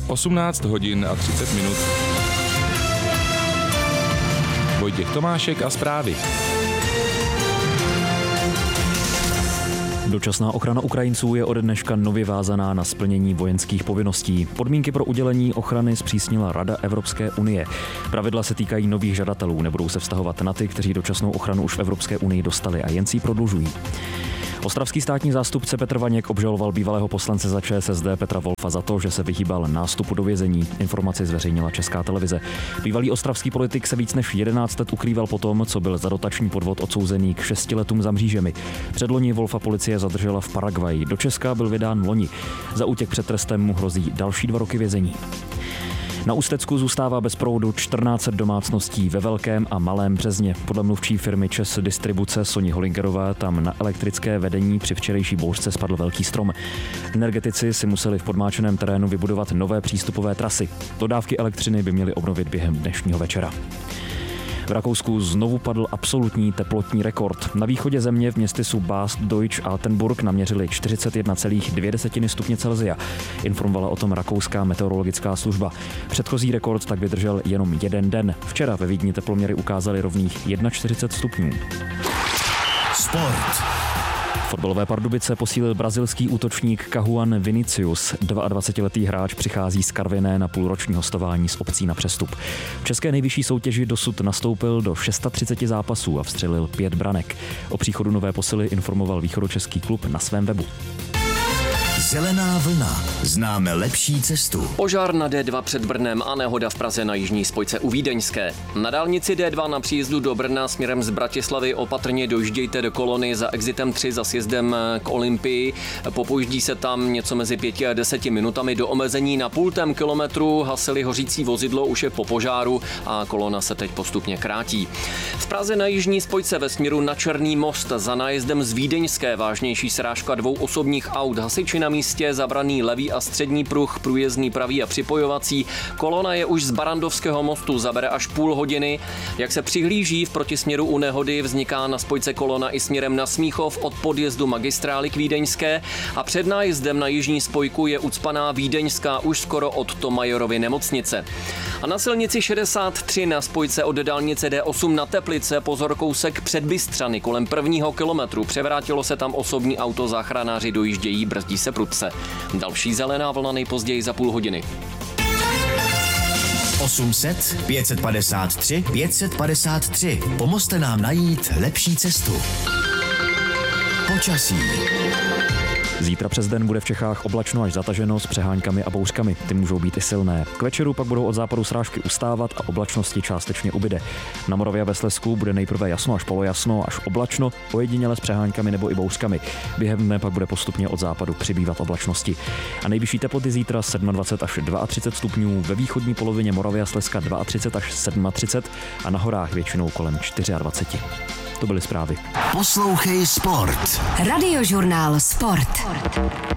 18 hodin a 30 minut. Vojtěch Tomášek a zprávy. Dočasná ochrana Ukrajinců je ode dneška nově vázaná na splnění vojenských povinností. Podmínky pro udělení ochrany zpřísnila Rada Evropské unie. Pravidla se týkají nových žadatelů, nebudou se vztahovat na ty, kteří dočasnou ochranu už v Evropské unii dostali a jen si ji prodlužují. Ostravský státní zástupce Petr Vaněk obžaloval bývalého poslance za ČSSD Petra Wolfa za to, že se vyhýbal nástupu do vězení. Informaci zveřejnila Česká televize. Bývalý ostravský politik se víc než 11 let ukrýval po tom, co byl za dotační podvod odsouzený k 6 letům za mřížemi. Předloni Wolfa policie zadržela v Paraguayi. Do Česka byl vydán loni. Za útěk před trestem mu hrozí další 2 roky vězení. Na Ústecku zůstává bez proudu 1400 domácností ve Velkém a Malém Březně. Podle mluvčí firmy ČEZ Distribuce Soni Holingerové tam na elektrické vedení při včerejší bouřce spadl velký strom. Energetici si museli v podmáčeném terénu vybudovat nové přístupové trasy. Dodávky elektřiny by měly obnovit během dnešního večera. V Rakousku znovu padl absolutní teplotní rekord. Na východě země v městysu Bad Deutsch-Altenburg naměřili 41,2 stupně Celsia. Informovala o tom rakouská meteorologická služba. Předchozí rekord tak vydržel jenom jeden den. Včera ve Vídni teploměry ukázaly rovných 41 stupňů. Sport. Fotbalové Pardubice posílil brazilský útočník Cauã Vinícius. 22letý hráč přichází z Karviné na půlroční hostování s opcí na přestup. V české nejvyšší soutěži dosud nastoupil do 630 zápasů a vstřelil 5 branek. O příchodu nové posily informoval východočeský klub na svém webu. Zelená vlna. Známe lepší cestu. Požár na D2 před Brnem a nehoda v Praze na jižní spojce u Vídeňské. Na dálnici D2 na příjezdu do Brna směrem z Bratislavy opatrně dojíždějte do kolony za exitem 3 za sjezdem k Olympii. Popojíždí se tam něco mezi 5 a 10 minutami do omezení na 0,5 kilometru. Hasili hořící vozidlo už je po požáru a kolona se teď postupně krátí. V Praze na jižní spojce ve směru na Černý most za nájezdem z Vídeňské vážnější srážka 2 osobních aut. Hasiči na místě, zabraný levý a střední pruh, průjezdný pravý a připojovací. Kolona je už z Barandovského mostu, zabere až půl hodiny. Jak se přihlíží v protisměru u nehody, vzniká na spojce kolona i směrem na Smíchov od podjezdu magistrály k Vídeňské a před nájezdem na jižní spojku je ucpaná Vídeňská už skoro od Tomajorovy nemocnice. A na silnici 63 na spojce od dálnice D8 na Teplice pozor kousek před Bystřany kolem 1. kilometru. Převrátilo se tam osobní auto, záchranáři dojíždějí, brzdí se prudce. Další zelená vlna nejpozději za půl hodiny. 800 553 553. Pomozte nám najít lepší cestu. Počasí. Zítra přes den bude v Čechách oblačno až zataženo s přeháňkami a bouřkami. Ty můžou být i silné. K večeru pak budou od západu srážky ustávat a oblačnosti částečně ubyde. Na Moravě a ve Slezsku bude nejprve jasno až polojasno až oblačno, ojediněle s přeháňkami nebo i bouřkami. Během dne pak bude postupně od západu přibývat oblačnosti. A nejvyšší teploty zítra 27 až 32 stupňů, ve východní polovině Moravy a Slezska 32 až 37 a na horách většinou kolem 24. To byly zprávy. Poslouchej Sport. Radiožurnál Sport.